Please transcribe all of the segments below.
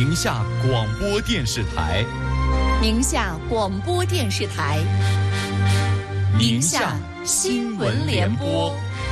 宁夏广播电视台， 宁夏广播电视台， 宁夏新闻联播。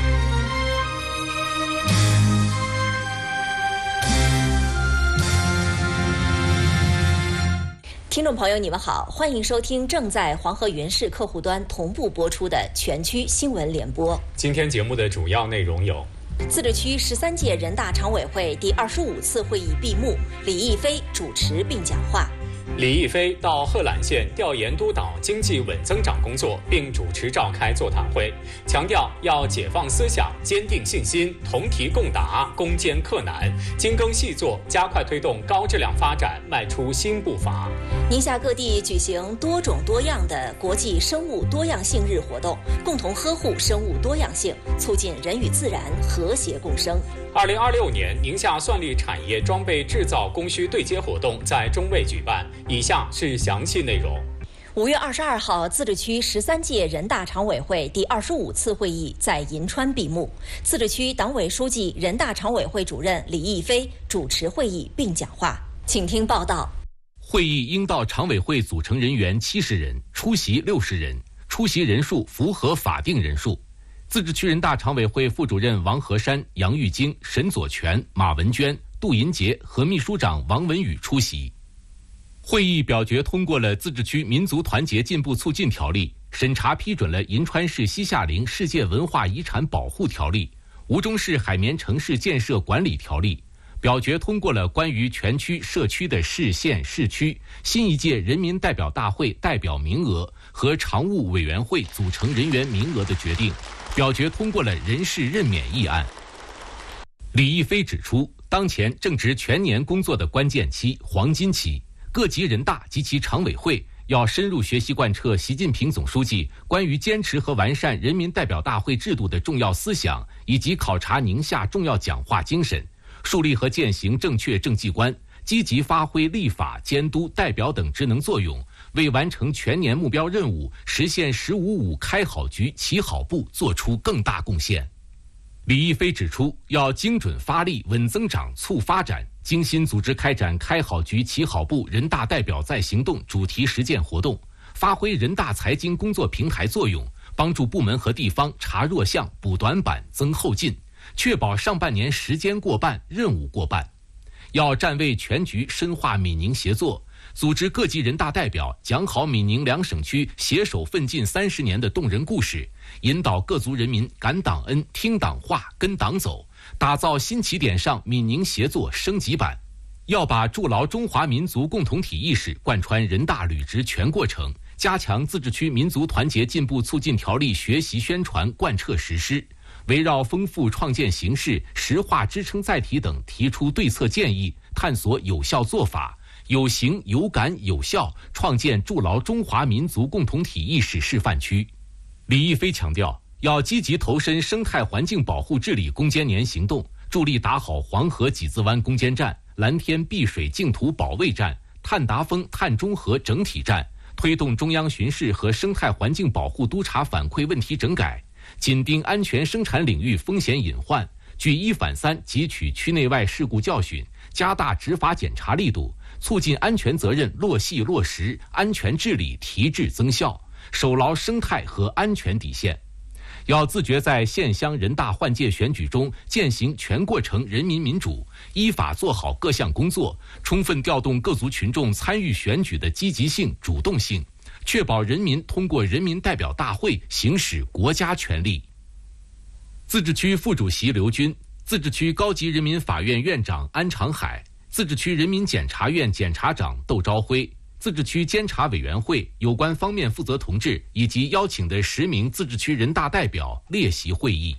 听众朋友，你们好，欢迎收听正在黄河云市客户端同步播出的全区新闻联播。 今天节目的主要内容有： 自治区13届人大常委会第25次会议闭幕，李毅飞主持并讲话。 李毅飞到贺兰县调研督导经济稳增长工作，并主持召开座谈会，强调要解放思想，坚定信心，同题共答，攻坚克难，精耕细作，加快推动高质量发展迈出新步伐。 宁夏各地举行多种多样的国际生物多样性日活动，共同呵护生物多样性，促进人与自然和谐共生。 2026年宁夏算力产业装备制造供需对接活动在中卫举办，以下是详细内容。 5月22号，自治区13届人大常委会第25次会议在银川闭幕。自治区党委书记、人大常委会主任李毅飞主持会议并讲话，请听报道。 会议应到常委会组成人员70人，出席60人，出席人数符合法定人数。自治区人大常委会副主任王和山、杨玉京、沈左权、马文娟、杜银杰和秘书长王文宇出席。会议表决通过了《自治区民族团结进步促进条例》，审查批准了银川市西夏陵世界文化遗产保护条例、吴忠市海绵城市建设管理条例，表决通过了关于全区社区的市县市区新一届人民代表大会代表名额和常务委员会组成人员名额的决定，表决通过了人事任免议案。李毅飞指出，当前正值全年工作的关键期、黄金期，各级人大及其常委会要深入学习贯彻习近平总书记关于坚持和完善人民代表大会制度的重要思想以及考察宁夏重要讲话精神，树立和践行正确政绩观，积极发挥立法、监督、代表等职能作用，为完成全年目标任务、实现“15.5”开好局、起好步做出更大贡献。李毅飞指出，要精准发力、稳增长、促发展，精心组织开展开好局、起好步人大代表在行动主题实践活动，发挥人大财经工作平台作用，帮助部门和地方查弱项、补短板、增后劲，确保上半年时间过半、任务过半。要站位全局，深化闽宁协作，组织各级人大代表讲好闽宁两省区携手奋进30年的动人故事，引导各族人民感党恩、听党话、跟党走，打造新起点上闽宁协作升级版。要把筑牢中华民族共同体意识贯穿人大履职全过程，加强自治区民族团结进步促进条例学习宣传贯彻实施，围绕丰富创建形势、实化支撑载体等提出对策建议，探索有效做法，有形有感有效，创建筑牢中华民族共同体意识示范区。李毅飞强调，要积极投身生态环境保护治理攻坚年行动，助力打好黄河几字湾攻坚战、蓝天碧水净土保卫战、碳达峰碳中和整体战，推动中央巡视和生态环境保护督查反馈问题整改，紧盯安全生产领域风险隐患，举1反3汲取区内外事故教训，加大执法检查力度，促进安全责任落细落实，安全治理提质增效，守牢生态和安全底线。要自觉在县乡人大换届选举中践行全过程人民民主，依法做好各项工作，充分调动各族群众参与选举的积极性、主动性，确保人民通过人民代表大会行使国家权力。自治区副主席刘军、自治区高级人民法院院长安长海、自治区人民检察院检察长窦朝辉、自治区监察委员会有关方面负责同志以及邀请的10名自治区人大代表列席会议。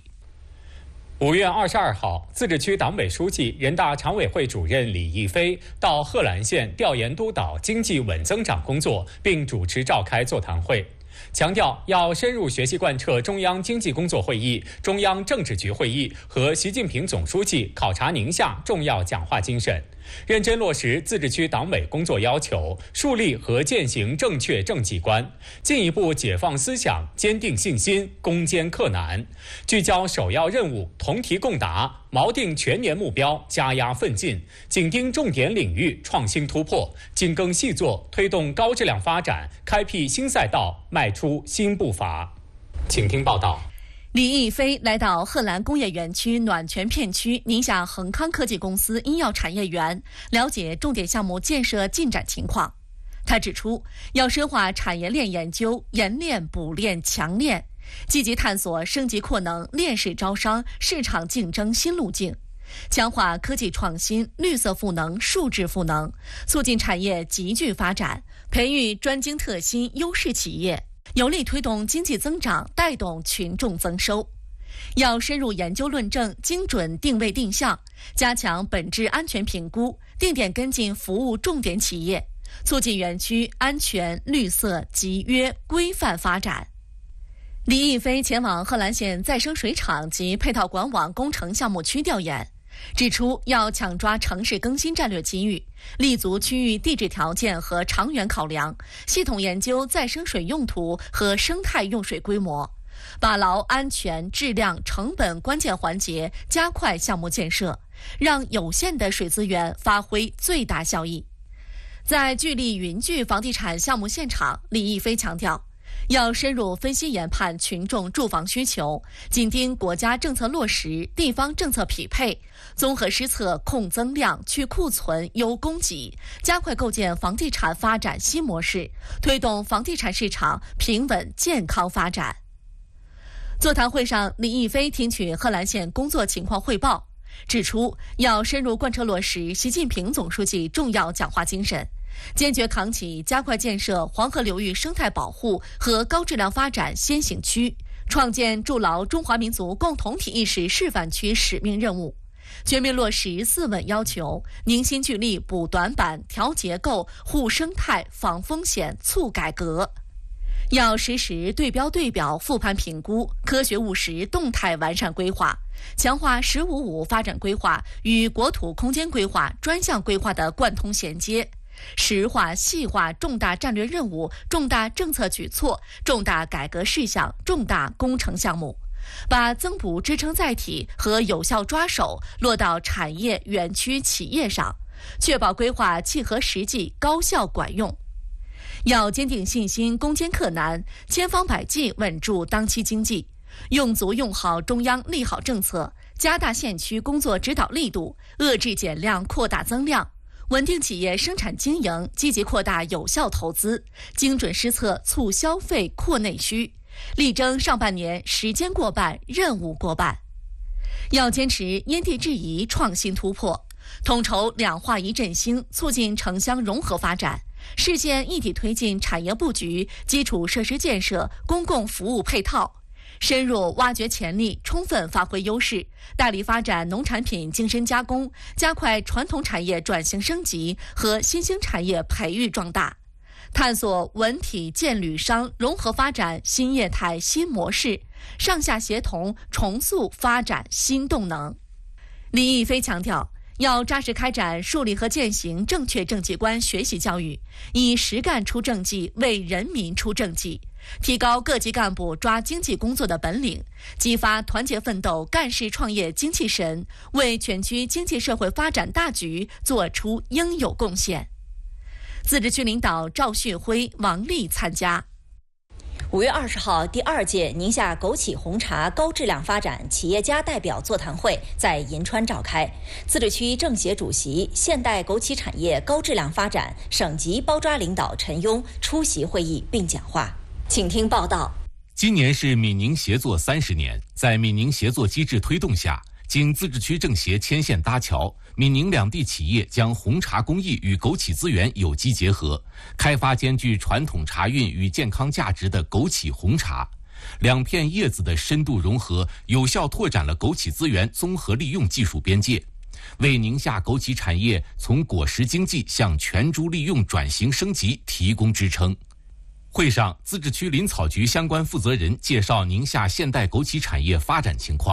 5月22号，自治区党委书记、人大常委会主任李毅飞到贺兰县调研督导经济稳增长工作，并主持召开座谈会，强调要深入学习贯彻中央经济工作会议、中央政治局会议和习近平总书记考察宁夏重要讲话精神， 认真落实自治区党委工作要求，树立和践行正确政绩观，进一步解放思想，坚定信心，攻坚克难，聚焦首要任务，同题共答，锚定全年目标，加压奋进，紧盯重点领域，创新突破，精耕细作，推动高质量发展，开辟新赛道，迈出新步伐。请听报道。 李毅飞来到贺兰工业园区暖泉片区宁夏恒康科技公司医药产业园，了解重点项目建设进展情况。他指出，要深化产业链研究，研链、补链、强链，积极探索升级扩能、链式招商、市场竞争新路径，强化科技创新、绿色赋能、数字赋能，促进产业集聚发展，培育专精特新优势企业，有力推动经济增长，带动群众增收。要深入研究论证，精准定位定向，加强本质安全评估，定点跟进服务重点企业，促进园区安全、绿色、集约、规范发展。李毅飞前往贺兰县再生水厂及配套管网工程项目区调研，指出要抢抓城市更新战略机遇，立足区域地质条件和长远考量，系统研究再生水用途和生态用水规模，把牢安全、质量、成本关键环节，加快项目建设，让有限的水资源发挥最大效益。在聚力云聚房地产项目现场，李毅飞强调，要深入分析研判群众住房需求，紧盯国家政策落实、地方政策匹配，综合施策控增量、去库存、优供给，加快构建房地产发展新模式，推动房地产市场平稳健康发展。座谈会上，李毅飞听取贺兰县工作情况汇报，指出要深入贯彻落实习近平总书记重要讲话精神，坚决扛起加快建设黄河流域生态保护和高质量发展先行区，创建筑牢中华民族共同体意识示范区使命任务，全面落实4稳要求，凝心聚力补短板、调结构、护生态、防风险、促改革。要实时对标对表复盘评估，科学务实动态完善规划，强化“15+5”发展规划与国土空间规划专项规划的贯通衔接，实化细化重大战略任务、重大政策举措、重大改革事项、重大工程项目，把增补支撑载体和有效抓手落到产业、园区、企业上，确保规划契合实际、高效管用。要坚定信心，攻坚克难，千方百计稳住当期经济，用足用好中央利好政策，加大县区工作指导力度，遏制减量扩大增量，稳定企业生产经营，积极扩大有效投资，精准施策促消费扩内需，力争上半年时间过半，任务过半。要坚持因地制宜、创新突破，统筹2化1振兴，促进城乡融合发展，实现一体推进产业布局、基础设施建设、公共服务配套，深入挖掘潜力，充分发挥优势，大力发展农产品精深加工，加快传统产业转型升级和新兴产业培育壮大，探索文体建旅商融合发展新业态新模式，上下协同重塑发展新动能。李毅飞强调，要扎实开展树立和践行正确政绩观学习教育，以实干出政绩，为人民出政绩，提高各级干部抓经济工作的本领，激发团结奋斗、干事创业精气神，为全区经济社会发展大局做出应有贡献。自治区领导赵旭辉、王丽参加。 5月20号，第2届宁夏枸杞红茶高质量发展企业家代表座谈会在银川召开。自治区政协主席、现代枸杞产业高质量发展省级包抓领导陈庸出席会议并讲话。请听报道。 今年是闽宁协作30年，在闽宁协作机制推动下，经自治区政协牵线搭桥，闽宁两地企业将红茶工艺与枸杞资源有机结合，开发兼具传统茶韵与健康价值的枸杞红茶。两片叶子的深度融合，有效拓展了枸杞资源综合利用技术边界，为宁夏枸杞产业从果实经济向全株利用转型升级提供支撑。会上，自治区林草局相关负责人介绍宁夏现代枸杞产业发展情况，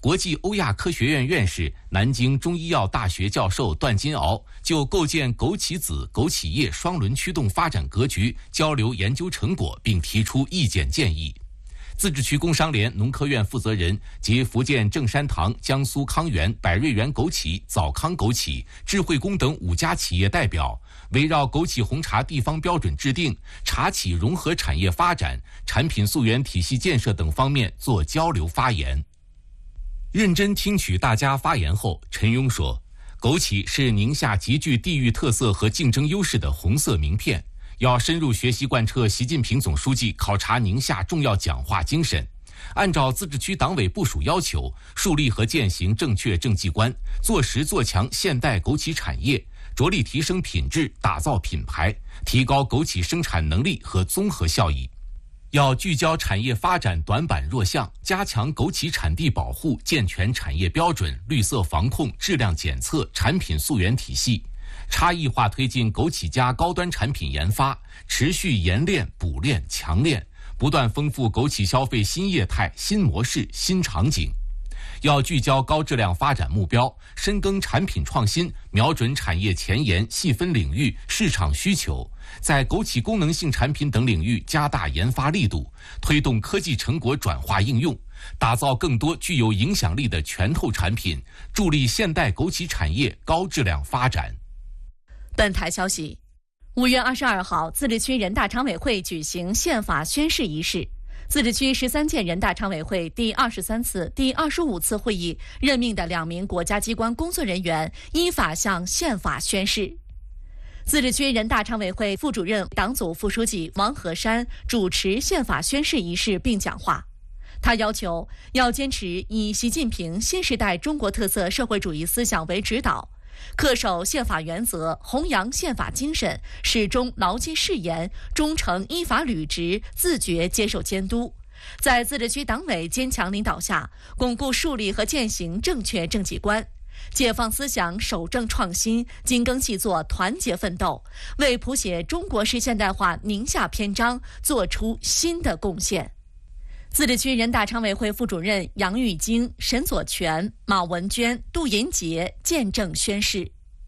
国际欧亚科学院院士、南京中医药大学教授段金鳌就构建枸杞子、枸杞叶双轮驱动发展格局交流研究成果，并提出意见建议。自治区工商联农科院负责人及福建正山堂、江苏康源、百瑞源枸杞、早康枸杞、智慧宫等5家企业代表，围绕枸杞红茶地方标准制定、茶企融合产业发展、产品溯源体系建设等方面做交流发言。认真听取大家发言后，陈勇说，枸杞是宁夏极具地域特色和竞争优势的红色名片，要深入学习贯彻习近平总书记考察宁夏重要讲话精神，按照自治区党委部署要求，树立和践行正确政绩观，做实做强现代枸杞产业，着力提升品质，打造品牌，提高枸杞生产能力和综合效益。要聚焦产业发展短板弱项，加强枸杞产地保护，健全产业标准、绿色防控、质量检测、产品溯源体系，差异化推进枸杞加高端产品研发，持续研炼、补炼、强炼，不断丰富枸杞消费新业态、新模式、新场景。要聚焦高质量发展目标，深耕产品创新，瞄准产业前沿、细分领域、市场需求，在枸杞功能性产品等领域加大研发力度，推动科技成果转化应用，打造更多具有影响力的全透产品，助力现代枸杞产业高质量发展。 本台消息，5月22号，自治区人大常委会举行宪法宣誓仪式。自治区13届人大常委会第23次、第25次会议任命的2名国家机关工作人员依法向宪法宣誓。自治区人大常委会副主任、党组副书记王和山主持宪法宣誓仪式并讲话。他要求要坚持以习近平新时代中国特色社会主义思想为指导，恪守宪法原则，弘扬宪法精神，始终牢记誓言，忠诚依法履职，自觉接受监督。在自治区党委坚强领导下，巩固树立和践行正确政绩观，解放思想，守正创新，精耕细作，团结奋斗，为谱写中国式现代化宁夏篇章做出新的贡献。自治区人大常委会副主任杨玉京、沈左权、马文娟、杜银杰见证宣誓。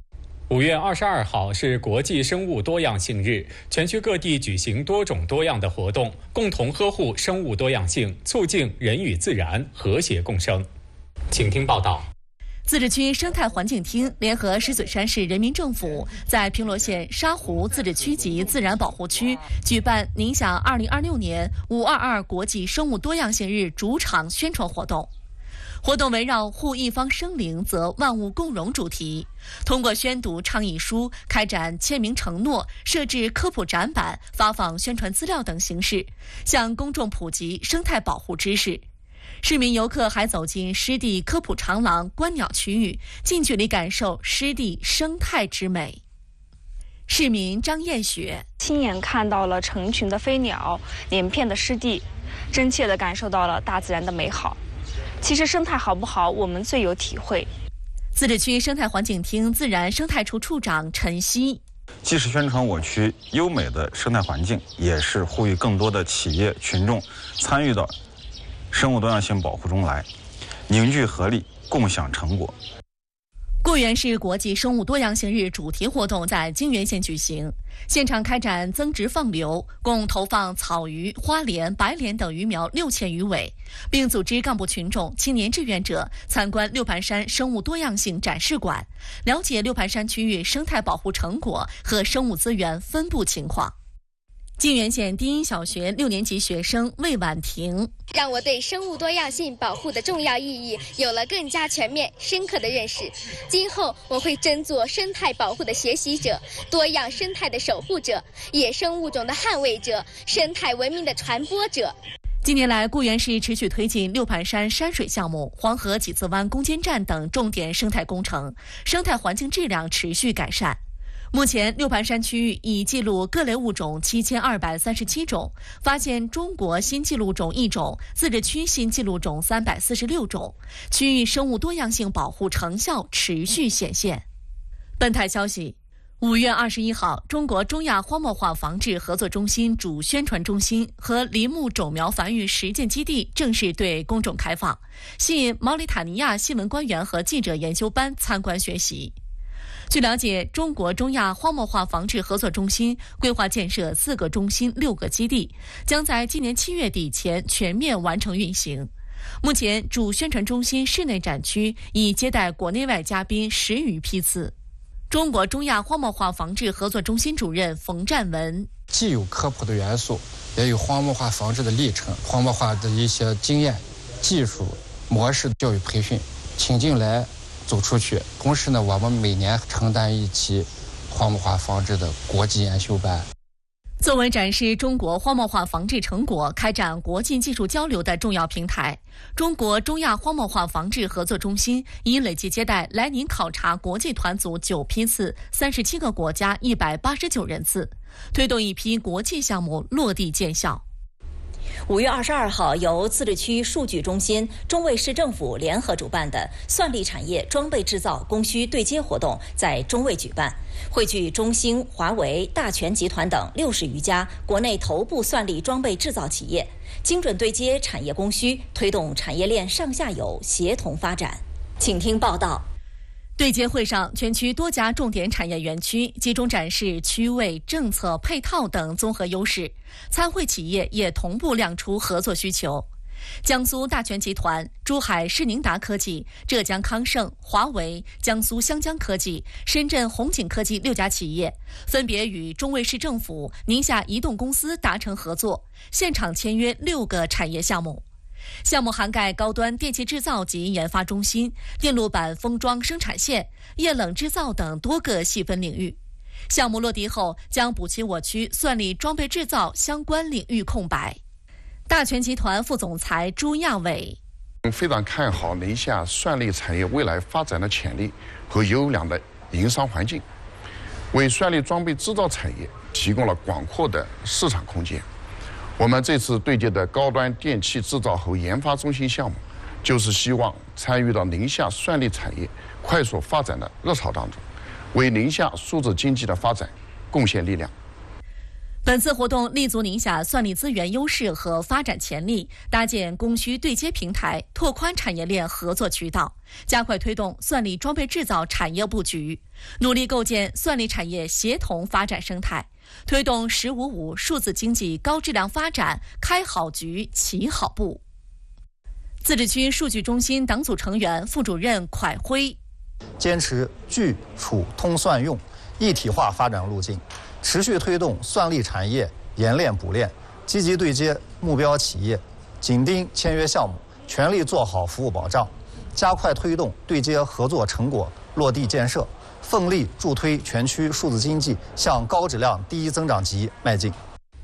5月22号是国际生物多样性日，全区各地举行多种多样的活动，共同呵护生物多样性，促进人与自然和谐共生。请听报道。 自治区生态环境厅联合石嘴山市人民政府，在平罗县沙湖自治区级自然保护区举办宁夏2026年522国际生物多样性日主场宣传活动。活动围绕护一方生灵则万物共荣主题，通过宣读倡议书、开展签名承诺、设置科普展板、发放宣传资料等形式，向公众普及生态保护知识。市民游客还走进湿地科普长廊、观鸟区域，近距离感受湿地生态之美。市民张艳雪亲眼看到了成群的飞鸟，连片的湿地，真切地感受到了大自然的美好。其实生态好不好，我们最有体会。 自治区生态环境厅自然生态处处长陈曦， 既是宣传我区优美的生态环境，也是呼吁更多的企业群众参与到生物多样性保护中来，凝聚合力，共享成果。 固原市国际生物多样性日主题活动在泾源县举行，现场开展增殖放流，共投放草鱼、花鲢、白鲢等鱼苗6000余尾，并组织干部群众、青年志愿者参观六盘山生物多样性展示馆，了解六盘山区域生态保护成果和生物资源分布情况。泾源县第一小学6年级学生魏婉婷， 让我对生物多样性保护的重要意义有了更加全面、深刻的认识。今后我会真做生态保护的学习者，多样生态的守护者，野生物种的捍卫者，生态文明的传播者。 近年来，固原市持续推进六盘山山水项目、黄河几字湾攻坚战等重点生态工程，生态环境质量持续改善。目前，六盘山区域已记录各类物种7237种，发现中国新纪录种1种，自治区新纪录种346种，区域生物多样性保护成效持续显现。本台消息 5月21号，中国中亚荒漠化防治合作中心主宣传中心和林木种苗繁育实践基地正式对公众开放，吸引毛里塔尼亚新闻官员和记者研修班参观学习。据了解，中国中亚荒漠化防治合作中心规划建设4个中心、6个基地，将在今年7月底前全面完成运行。目前，主宣传中心室内展区已接待国内外嘉宾10余批次。中国中亚荒漠化防治合作中心主任冯占文： 既有科普的元素，也有荒漠化防治的历程、荒漠化的一些经验、技术、模式教育培训，请进来走出去。同时呢，我们每年承担一期荒漠化防治的国际研修班。 作为展示中国荒漠化防治成果、开展国际技术交流的重要平台，中国中亚荒漠化防治合作中心已累计接待来宁考察国际团组9批次，37个国家189人次，推动一批国际项目落地见效。 5月22号，由自治区数据中心、中卫市政府联合主办的算力产业装备制造供需对接活动在中卫举办，汇聚中兴、华为、大全集团等60余家国内头部算力装备制造企业，精准对接产业供需，推动产业链上下游协同发展。请听报道。 对接会上，全区多家重点产业园区集中展示区位、政策、配套等综合优势，参会企业也同步亮出合作需求。江苏大全集团、珠海世宁达科技、浙江康盛、华为、江苏湘江科技、深圳红景科技6家企业，分别与中卫市政府、宁夏移动公司达成合作，现场签约6个产业项目。项目涵盖高端电气制造及研发中心、电路板封装生产线、液冷制造等多个细分领域。项目落地后，将补齐我区算力装备制造相关领域空白。大全集团副总裁朱亚伟： 非常看好宁夏算力产业未来发展的潜力和优良的营商环境，为算力装备制造产业提供了广阔的市场空间。我们这次对接的高端电气制造和研发中心项目，就是希望参与到宁夏算力产业快速发展的热潮当中，为宁夏数字经济的发展贡献力量。 本次活动立足宁夏算力资源优势和发展潜力，搭建供需对接平台，拓宽产业链合作渠道，加快推动算力装备制造产业布局，努力构建算力产业协同发展生态，推动“1055”数字经济高质量发展开好局、起好步。自治区数据中心党组成员、副主任蒯辉： 坚持聚储通算用一体化发展路径，持续推动算力产业研练补练，积极对接目标企业，紧盯签约项目，全力做好服务保障，加快推动对接合作成果落地建设，奋力助推全区数字经济向高质量第一增长极迈进。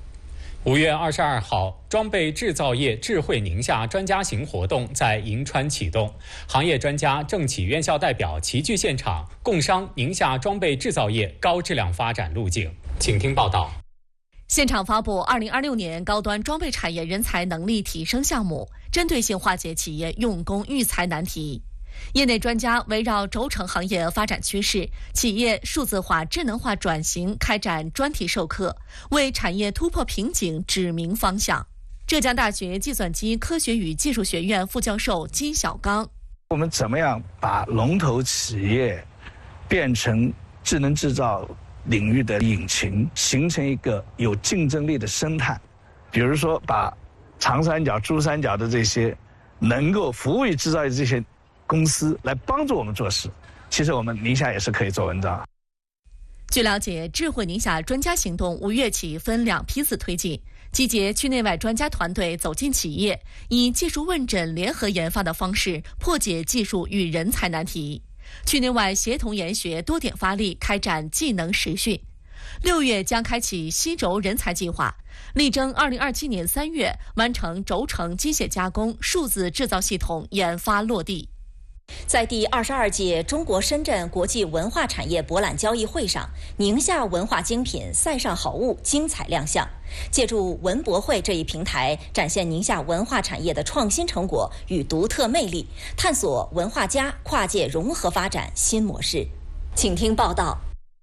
5月22号，装备制造业智慧宁夏专家行活动在银川启动，行业专家、政企院校代表齐聚现场，共商宁夏装备制造业高质量发展路径。请听报道。 现场发布2026年高端装备产业人才能力提升项目，针对性化解企业用工育才难题。业内专家围绕轴承行业发展趋势、企业数字化智能化转型开展专题授课，为产业突破瓶颈指明方向。浙江大学计算机科学与技术学院副教授金小刚： 我们怎么样把龙头企业变成智能制造领域的引擎，形成一个有竞争力的生态？比如说把长三角、珠三角的这些能够服务于制造业这些公司来帮助我们做事，其实我们宁夏也是可以做文章。 据了解，智慧宁夏专家行动5月起分2批次推进，集结区内外专家团队走进企业，以技术问诊联合研发的方式破解技术与人才难题，区内外协同研学多点发力，开展技能实训。6月将开启西轴人才计划，力争2027年3月完成轴承机械加工数字制造系统研发落地。 在第22届中国深圳国际文化产业博览交易会上，宁夏文化精品塞上好物精彩亮相，借助文博会这一平台，展现宁夏文化产业的创新成果与独特魅力，探索文化加跨界融合发展新模式。请听报道。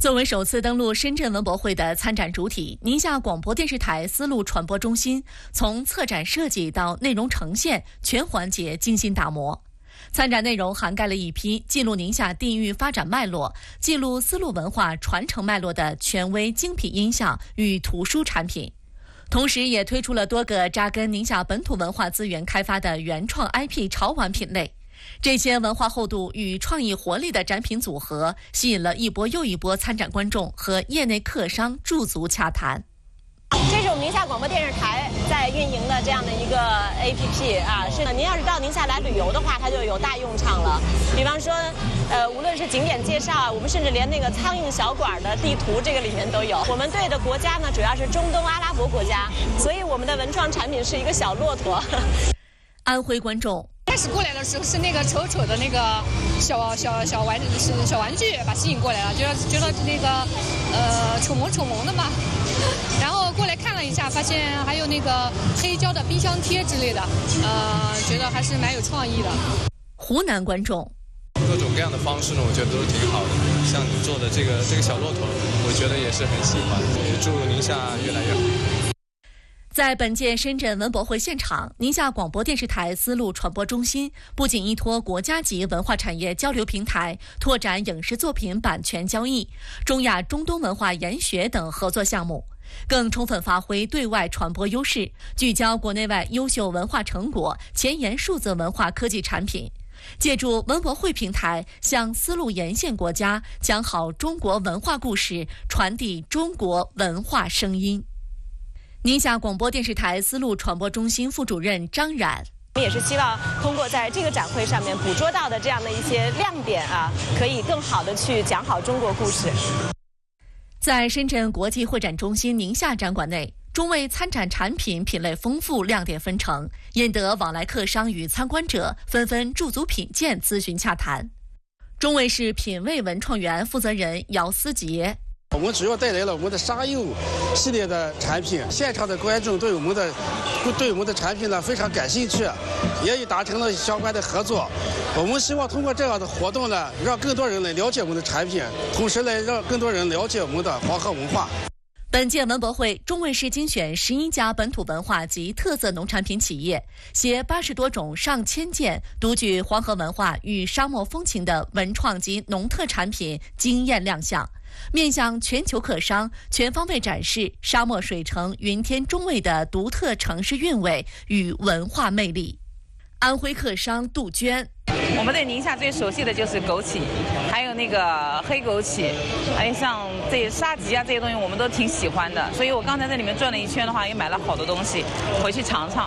作为首次登陆深圳文博会的参展主体，宁夏广播电视台丝路传播中心从策展设计到内容呈现全环节精心打磨。参展内容涵盖了一批记录宁夏地域发展脉络、记录丝路文化传承脉络的权威精品音像与图书产品，同时也推出了多个扎根宁夏本土文化资源开发的原创 IP 潮玩品类。这些文化厚度与创意活力的展品组合，吸引了一波又一波参展观众和业内客商驻足洽谈。 这是我们宁夏广播电视台在运营的这样的一个 APP 啊，是您要是到宁夏来旅游的话，它就有大用场了。比方说，无论是景点介绍，我们甚至连那个苍蝇小馆的地图这个里面都有。我们对的国家呢，主要是中东阿拉伯国家，所以我们的文创产品是一个小骆驼。 安徽观众开始过来的时候是那个丑丑的那个小玩具把吸引过来了，觉得那个丑萌的嘛。然后过来看了一下，发现还有那个黑胶的冰箱贴之类的，觉得还是蛮有创意的。 湖南观众各种各样的方式呢，我觉得都是挺好的。像你做的这个小骆驼，我觉得也是很喜欢，也祝宁夏越来越好。 在本届深圳文博会现场，宁夏广播电视台丝路传播中心不仅依托国家级文化产业交流平台，拓展影视作品版权交易、中亚中东文化研学等合作项目，更充分发挥对外传播优势，聚焦国内外优秀文化成果、前沿数字文化科技产品，借助文博会平台，向丝路沿线国家讲好中国文化故事，传递中国文化声音。宁夏广播电视台丝路传播中心副主任张冉， 我们也是希望通过在这个展会上面捕捉到的这样的一些亮点啊，可以更好的去讲好中国故事。 在深圳国际会展中心宁夏展馆内，中卫参展产品品类丰富，亮点纷呈，引得往来客商与参观者纷纷驻足品鉴、咨询洽谈。中卫市品味文创园负责人姚思杰。 我们主要带来了我们的沙柚系列的产品，现场的观众对我们的产品呢非常感兴趣，也达成了相关的合作。我们希望通过这样的活动呢，让更多人来了解我们的产品，同时来让更多人了解我们的黄河文化。 本届文博会，中卫市精选11家本土文化及特色农产品企业，携80多种上千件独具黄河文化与沙漠风情的文创及农特产品惊艳亮相，面向全球客商，全方位展示沙漠水城云天中卫的独特城市韵味与文化魅力。安徽客商杜鹃， 我们对宁夏最熟悉的就是枸杞，还有那个黑枸杞，还有像这些沙棘啊这些东西，我们都挺喜欢的。所以我刚才在里面转了一圈的话，也买了好多东西，回去尝尝。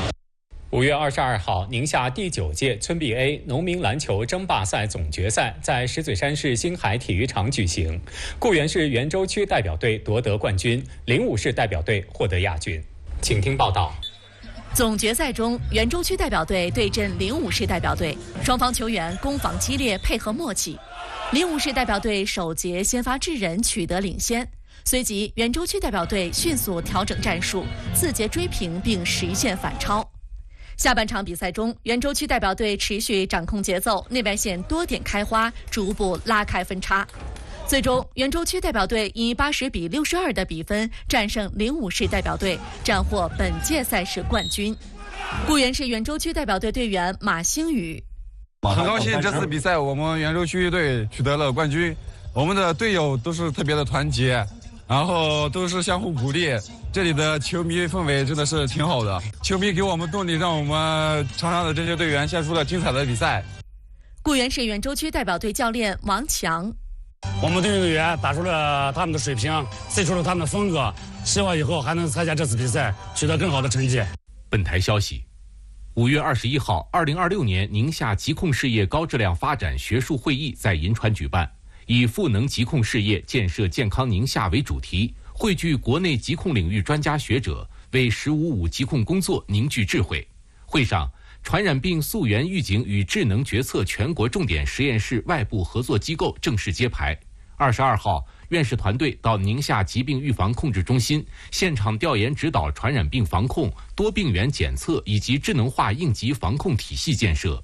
5月22号，宁夏第9届村 BA 农民篮球争霸赛总决赛在石嘴山市星海体育场举行，固原市袁州区代表队夺得冠军，灵武市代表队获得亚军。请听报道。 总决赛中，袁州区代表队对阵灵武市代表队，双方球员攻防激烈，配合默契。灵武市代表队首节先发制人，取得领先，随即袁州区代表队迅速调整战术，4节追平并实现反超。下半场比赛中，袁州区代表队持续掌控节奏，内外线多点开花，逐步拉开分差。最终，袁州区代表队以80-62的比分战胜灵武市代表队，斩获本届赛事冠军。固原市袁州区代表队队员马星宇： 很高兴这次比赛我们袁州区队取得了冠军，我们的队友都是特别的团结，然后都是相互鼓励，这里的球迷氛围真的是挺好的，球迷给我们动力，让我们场上的这些队员献出了精彩的比赛。 固原市袁州区代表队教练王强： 我们队员打出了他们的水平，赛出了他们的风格，希望以后还能参加这次比赛，取得更好的成绩。 本台消息，5月21号，2026年宁夏疾控事业高质量发展学术会议在银川举办，以赋能疾控事业建设健康宁夏为主题，汇聚国内疾控领域专家学者，为“1055”疾控工作凝聚智慧。会上，传染病溯源预警与智能决策全国重点实验室外部合作机构正式揭牌。22号，院士团队到宁夏疾病预防控制中心现场调研指导传染病防控、多病原检测以及智能化应急防控体系建设。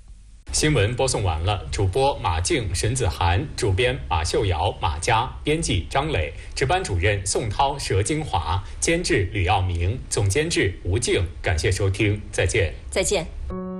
新闻播送完了，主播马静、沈子涵，主编马秀瑶、马佳，编辑张磊，值班主任宋涛、佘金华，监制吕耀明，总监制吴静。感谢收听，再见。 再见。